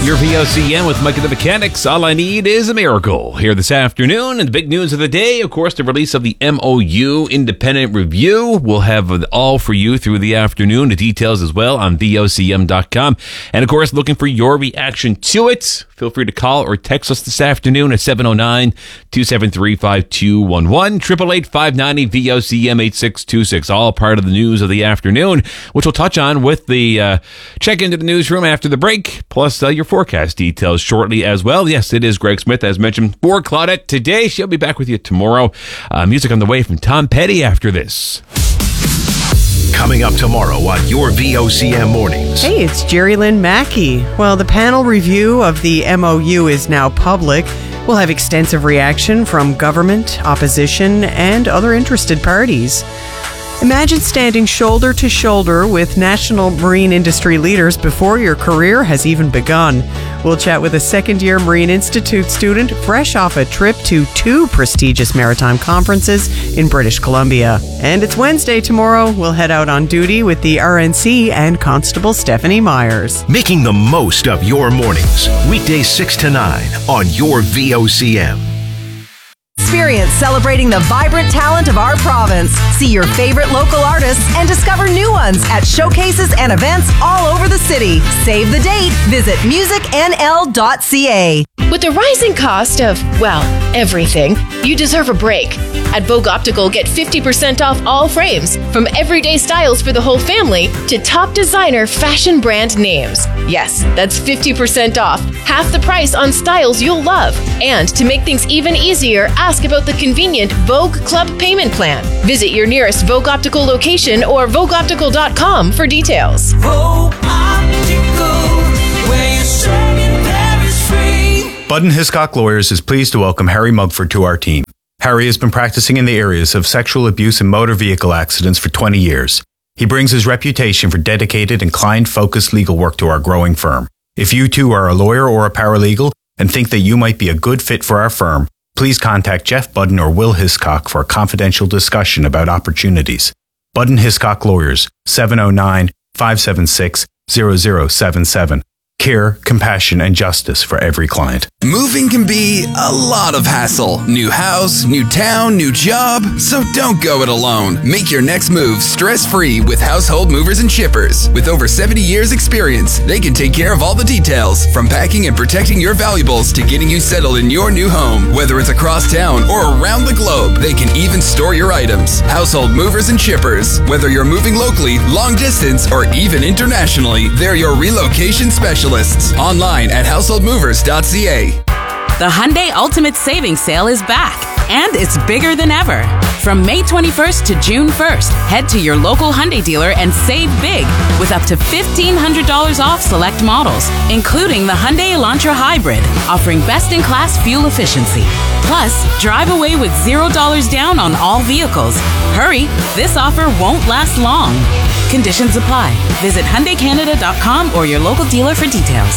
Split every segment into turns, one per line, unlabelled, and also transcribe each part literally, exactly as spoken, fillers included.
Your V O C M with Mike and the Mechanics. All I need is a miracle. Here this afternoon, and the big news of the day, of course, the release of the M O U Independent Review. We'll have it all for you through the afternoon. The details as well on V O C M dot com. And of course, looking for your reaction to it. Feel free to call or text us this afternoon at seven oh nine, two seven three, five two one one, eight eight eight, five nine zero, V O C M eight six two six. All part of the news of the afternoon, which we'll touch on with the uh, check into the newsroom after the break, plus uh, your forecast details shortly as well. Yes, it is Greg Smith, as mentioned, for Claudette today. She'll be back with you tomorrow. Uh, music on the way from Tom Petty after this.
Coming up tomorrow on your V O C M Mornings.
Hey, it's Jerry Lynn Mackey. Well, the panel review of the M O U is now public. We'll have extensive reaction from government, opposition, and other interested parties. Imagine standing shoulder to shoulder with national marine industry leaders before your career has even begun. We'll chat with a second-year Marine Institute student fresh off a trip to two prestigious maritime conferences in British Columbia. And it's Wednesday tomorrow. We'll head out on duty with the R N C and Constable Stephanie Myers.
Making the most of your mornings. Weekdays six to nine on your V O C M.
Experience celebrating the vibrant talent of our province. See your favorite local artists and discover new ones at showcases and events all over the city. Save the date. Visit music N L dot C A.
With the rising cost of, well, everything, you deserve a break. At Vogue Optical, get fifty percent off all frames, from everyday styles for the whole family to top designer fashion brand names. Yes, that's fifty percent off, half the price on styles you'll love. And to make things even easier, ask about the convenient Vogue Club payment plan. Visit your nearest Vogue Optical location or vogue optical dot com for details.
Vogue Optical, where you're shopping Paris free.
Budden Hiscock Lawyers is pleased to welcome Harry Mugford to our team. Harry has been practicing in the areas of sexual abuse and motor vehicle accidents for twenty years. He brings his reputation for dedicated and client-focused legal work to our growing firm. If you too are a lawyer or a paralegal and think that you might be a good fit for our firm, please contact Jeff Budden or Will Hiscock for a confidential discussion about opportunities. Budden Hiscock Lawyers, seven oh nine, five seven six, zero zero seven seven. Care, compassion, and justice for every client.
Moving can be a lot of hassle. New house, new town, new job. So don't go it alone. Make your next move stress-free with Household Movers and Shippers. With over seventy years experience, they can take care of all the details, from packing and protecting your valuables to getting you settled in your new home. Whether it's across town or around the globe, they can even store your items. Household Movers and Shippers. Whether you're moving locally, long distance, or even internationally, they're your relocation specialists. Online at household movers dot c a.
The Hyundai Ultimate Savings Sale is back, and it's bigger than ever. From May twenty-first to June first, head to your local Hyundai dealer and save big with up to fifteen hundred dollars off select models, including the Hyundai Elantra Hybrid, offering best-in-class fuel efficiency. Plus, drive away with zero dollars down on all vehicles. Hurry, this offer won't last long. Conditions apply. Visit Hyundai Canada dot com or your local dealer for details.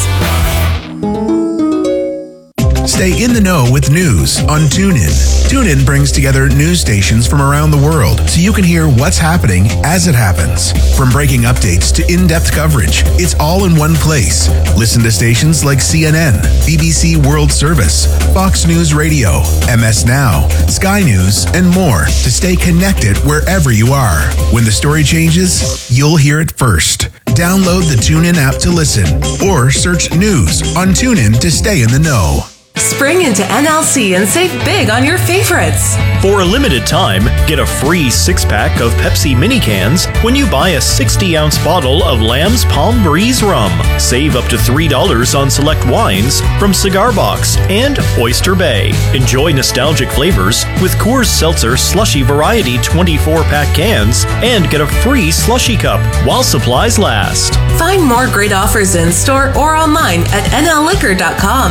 Stay in the know with news on TuneIn. TuneIn brings together news stations from around the world so you can hear what's happening as it happens. From breaking updates to in-depth coverage, it's all in one place. Listen to stations like C N N, B B C World Service, Fox News Radio, M S Now, Sky News, and more to stay connected wherever you are. When the story changes, you'll hear it first. Download the TuneIn app to listen or search news on TuneIn to stay in the know.
Spring into N L C and save big on your favorites.
For a limited time, get a free six-pack of Pepsi mini cans when you buy a sixty-ounce bottle of Lamb's Palm Breeze rum. Save up to three dollars on select wines from Cigar Box and Oyster Bay. Enjoy nostalgic flavors with Coors Seltzer Slushy Variety twenty-four pack cans and get a free slushy cup while supplies last.
Find more great offers in store or online at N L liquor dot com.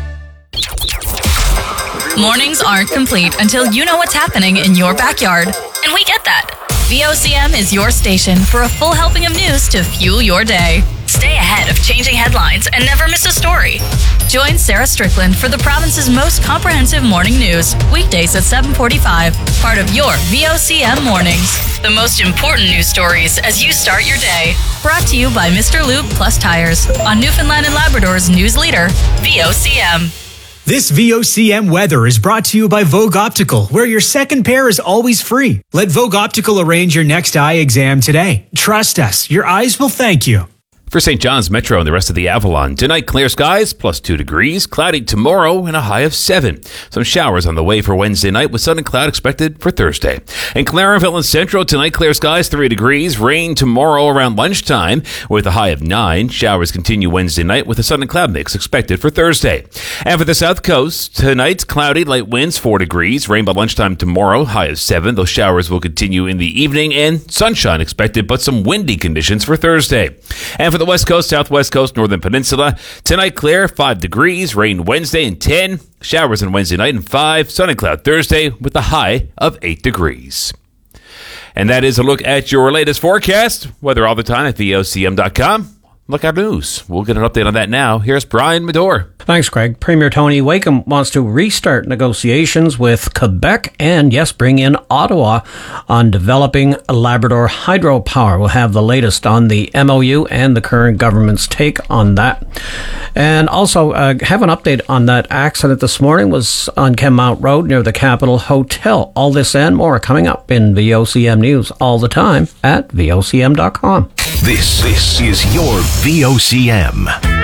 Mornings aren't complete until you know what's happening in your backyard. And we get that. V O C M is your station for a full helping of news to fuel your day. Stay ahead of changing headlines. headlines and never miss a story. Join Sarah Strickland for the province's most comprehensive morning news, weekdays at seven forty-five, part of your V O C M Mornings. The most important news stories as you start your day. Brought to you by Mister Lube Plus Tires on Newfoundland and Labrador's news leader, V O C M.
This V O C M weather is brought to you by Vogue Optical, where your second pair is always free. Let Vogue Optical arrange your next eye exam today. Trust us, your eyes will thank you.
For Saint John's Metro and the rest of the Avalon, tonight clear skies, plus two degrees, cloudy tomorrow and a high of seven. Some showers on the way for Wednesday night with sun and cloud expected for Thursday. In Clarenville and Central, tonight clear skies, three degrees, rain tomorrow around lunchtime with a high of nine. Showers continue Wednesday night with a sun and cloud mix expected for Thursday. And for the South Coast, tonight's cloudy, light winds, four degrees, rain by lunchtime tomorrow, high of seven. Those showers will continue in the evening and sunshine expected, but some windy conditions for Thursday. And for the West Coast, Southwest Coast, Northern Peninsula, tonight clear, five degrees, rain Wednesday and ten, showers on Wednesday night and five, sun and cloud Thursday with a high of eight degrees. And that is a look at your latest forecast, weather all the time at V O C M dot com. Look at news. We'll get an update on that now. Here's Brian Medore.
Thanks, Greg. Premier Tony Wakeham wants to restart negotiations with Quebec and, yes, bring in Ottawa on developing Labrador hydropower. We'll have the latest on the M O U and the current government's take on that. And also uh, have an update on that accident this morning was on Kenmount Road near the Capitol Hotel. All this and more coming up in V O C M News all the time at V O C M dot com.
This, this is your V O C M.